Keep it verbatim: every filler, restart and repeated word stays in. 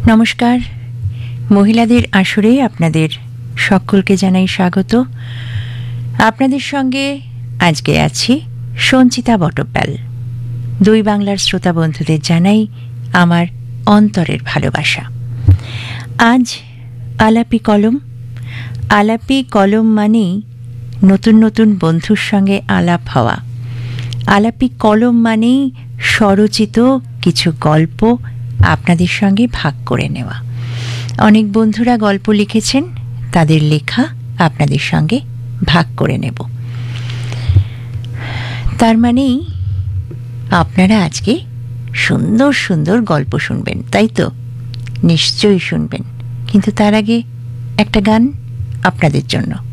নমস্কার, মহিলাদের আসরে আপনাদের সকলকে জানাই স্বাগত। আপনাদের সঙ্গে আজকে আছি সঞ্চিতা বটব্যাল। দুই বাংলার শ্রোতা বন্ধুদের জানাই আমার অন্তরের ভালোবাসা। আজ আলাপি কলম। আলাপি কলম মানেই নতুন নতুন বন্ধুর সঙ্গে আলাপ হওয়া। আলাপি কলম মানেই স্বরচিত কিছু গল্প আপনাদের সঙ্গে ভাগ করে নেওয়া। অনেক বন্ধুরা গল্প লিখেছেন, তাদের লেখা আপনাদের সঙ্গে ভাগ করে নেব। তার মানেই আপনারা আজকে সুন্দর সুন্দর গল্প শুনবেন, তাই তো? নিশ্চয়ই শুনবেন, কিন্তু তার আগে একটা গান আপনাদের জন্য।